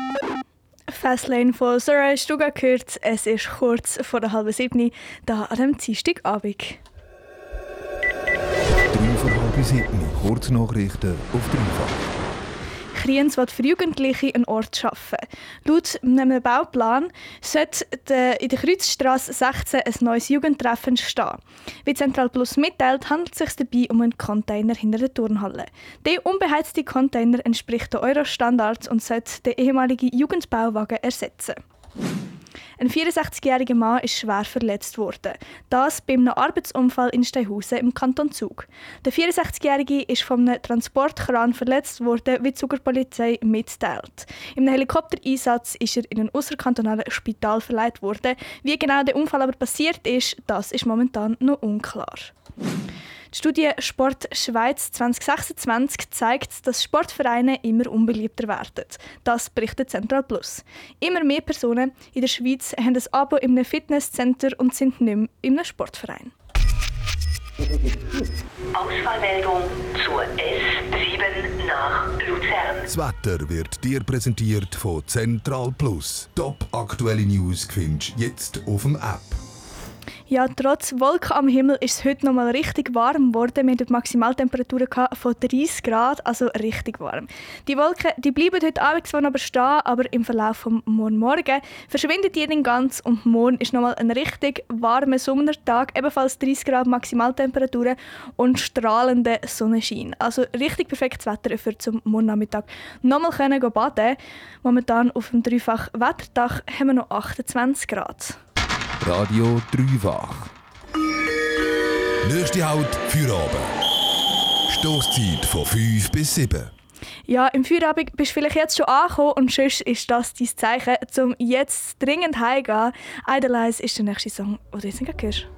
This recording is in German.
Fastlane von Sarah Stuga gehört. Es ist kurz vor der 6:30, da an dem Dienstagabend. 6:03, Kurznachrichten auf Dreifach. Kriens will für Jugendliche einen Ort schaffen. Laut einem Bauplan sollte in der Kreuzstrasse 16 ein neues Jugendtreffen entstehen. Wie Central Plus mitteilt, handelt es sich dabei um einen Container hinter der Turnhalle. Der unbeheizte Container entspricht den Euro-Standards und sollte den ehemaligen Jugendbauwagen ersetzen. Ein 64-jähriger Mann ist schwer verletzt worden. Das bei einem Arbeitsunfall in Steinhausen im Kanton Zug. Der 64-jährige ist von einem Transportkran verletzt worden, wie die Zuger Polizei mitteilt. Im Helikoptereinsatz ist er in ein ausserkantonales Spital verlegt worden. Wie genau der Unfall aber passiert ist, das ist momentan noch unklar. Die Studie Sport Schweiz 2026 zeigt, dass Sportvereine immer unbeliebter werden. Das berichtet Central Plus. Immer mehr Personen in der Schweiz haben ein Abo in einem Fitnesscenter und sind nicht mehr in einem Sportverein. Ausfallmeldung zur S7 nach Luzern. Das Wetter wird dir präsentiert von Central Plus. Top aktuelle News findest du jetzt auf dem App. Ja, trotz Wolken am Himmel ist es heute noch mal richtig warm geworden. Wir hatten Maximaltemperaturen von 30 Grad, also richtig warm. Die Wolken bleiben heute Abend zwar aber stehen, aber im Verlauf des Morgen verschwindet die dann ganz und morgen ist noch mal ein richtig warmer Sommertag, ebenfalls 30 Grad Maximaltemperaturen und strahlender Sonnenschein. Also richtig perfektes Wetter für zum Morgennachmittag noch mal baden. Momentan auf dem Dreifach Wetterdach haben wir noch 28 Grad. Radio Dreifach. Nächste Halt für Abend. Stoßzeit von 5 bis 7. Ja, im Feierabend bist du vielleicht jetzt schon angekommen und sonst ist das dein Zeichen, um jetzt dringend heimzugehen. «Idolize» ist der nächste Song, den du jetzt nicht hörst.